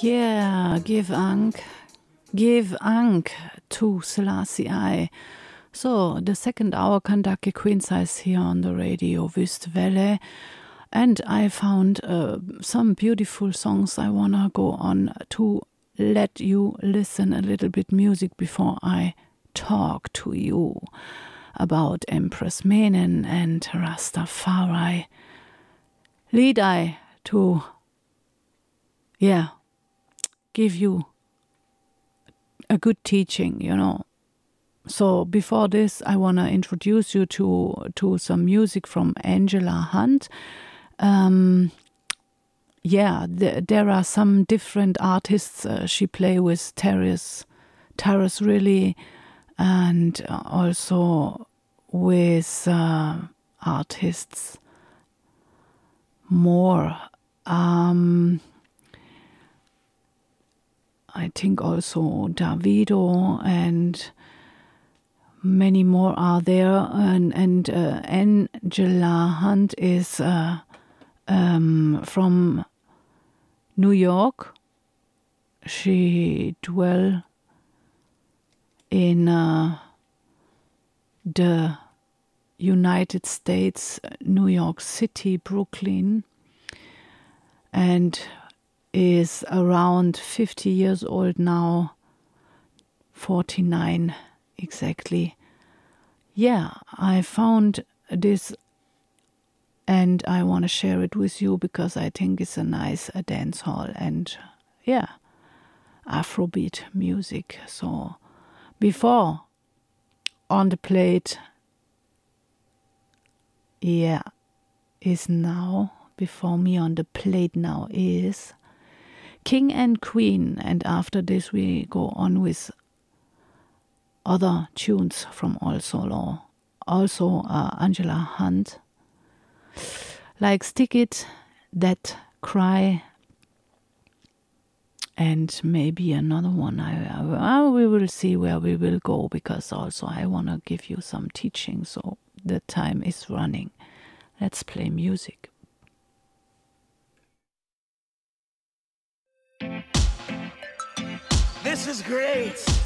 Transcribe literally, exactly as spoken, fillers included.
Yeah, give Ankh, give Ankh to Selassie I. So, the second hour Kandake Queen Size here on the radio, Wüstwelle. And I found uh, some beautiful songs I wanna go on to let you listen a little bit music before I talk to you about Empress Menen and Rastafari. Lead I to, yeah, give you a good teaching, you know. So before this, I want to introduce you to to some music from Angela Hunt. Um, yeah, th- there are some different artists uh, she play with, Terrace, Terrace Riley, and also with uh, artists more. Um, I think also Davido and many more are there. And, and uh, Angela Hunt is uh, um, from New York. She dwell in uh, the United States, New York City, Brooklyn, and is around fifty years old now, forty-nine exactly. Yeah, I found this and I want to share it with you because I think it's a nice a dance hall and yeah, Afrobeat music. So before on the plate, yeah, is now before me on the plate now is King and Queen, and after this we go on with other tunes from Also Law, also uh, Angela Hunt, like Stick It, That Cry, and maybe another one. I, I, we will see where we will go because also I want to give you some teaching, so the time is running. Let's play music. This is great.